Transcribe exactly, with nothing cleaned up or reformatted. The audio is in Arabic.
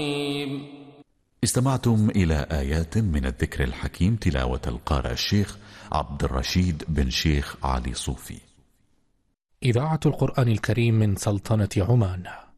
استمعتم إلى آيات من الذكر الحكيم، تلاوة القارئ الشيخ عبد الرشيد بن شيخ علي صوفي. إذاعة القرآن الكريم من سلطنة عمان.